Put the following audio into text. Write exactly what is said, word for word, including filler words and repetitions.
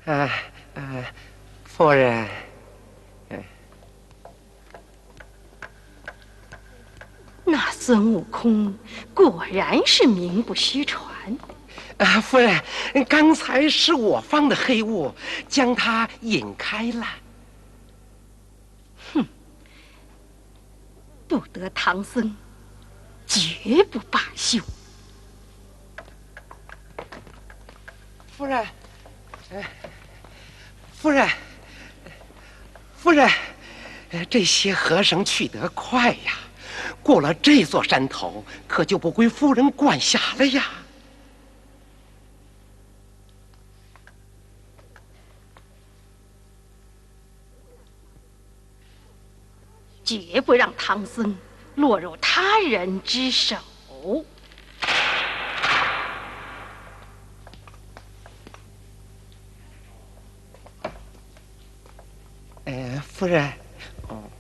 呃呃，夫人，呃、 那孙悟空果然是名不虚传。 啊，夫人，刚才是我放的黑雾，将他引开了。 哼，不得唐僧绝不罢休。 夫人，呃、夫人，夫人，这些和尚去得快呀，过了这座山头，可就不归夫人管辖了呀。 绝不让唐僧落入他人之手。 呃，夫人。